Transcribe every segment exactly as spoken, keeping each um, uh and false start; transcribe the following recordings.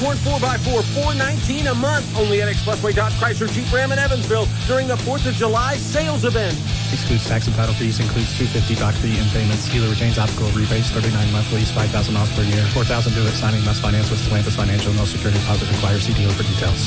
Acorn four by four, four nineteen a month. Only at Expressway Dodge Chrysler Jeep Ram in Evansville during the fourth of July sales event. Excludes tax and title fees. Includes two hundred fifty dollars doc fee and payments. Dealer retains applicable rebates. thirty-nine monthlies. five thousand off per year. four thousand due at signing. Must finance with Stellantis Financial. No security deposit required. See dealer for details.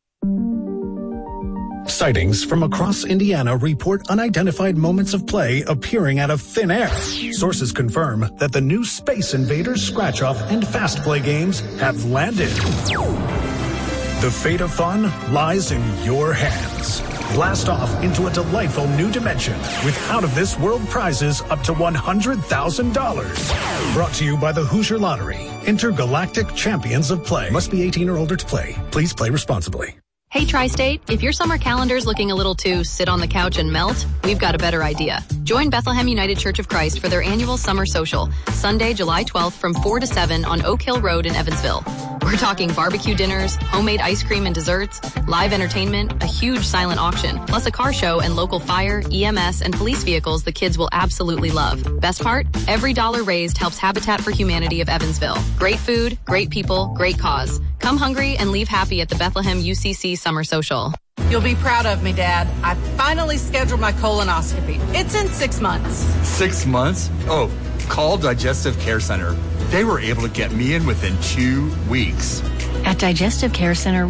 Sightings from across Indiana report unidentified moments of play appearing out of thin air. Sources confirm that the new Space Invaders Scratch-Off and Fast Play games have landed. The fate of fun lies in your hands. Blast off into a delightful new dimension with out-of-this-world prizes up to one hundred thousand dollars. Brought to you by the Hoosier Lottery. Intergalactic Champions of Play. Must be eighteen or older to play. Please play responsibly. Hey, Tri-State, if your summer calendar's looking a little too sit on the couch and melt, we've got a better idea. Join Bethlehem United Church of Christ for their annual summer social, Sunday, July twelfth from four to seven on Oak Hill Road in Evansville. We're talking barbecue dinners, homemade ice cream and desserts, live entertainment, a huge silent auction, plus a car show and local fire, E M S, and police vehicles the kids will absolutely love. Best part? Every dollar raised helps Habitat for Humanity of Evansville. Great food, great people, great cause. Come hungry and leave happy at the Bethlehem U C C Summer Social. You'll be proud of me, Dad. I finally scheduled my colonoscopy. It's in six months. Six months? Oh, call Digestive Care Center. They were able to get me in within two weeks. At Digestive Care Center,